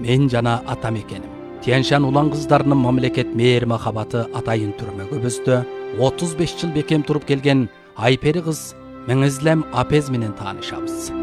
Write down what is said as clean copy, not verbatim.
мен жана атам экеним. Тяньшан улан кыздарынын мамлекет мээр махабаты атайын түрмөгө бөздө. 35 жыл бекем туруп келген Айпери кыз Меңизлем Апез менен таанышабыз.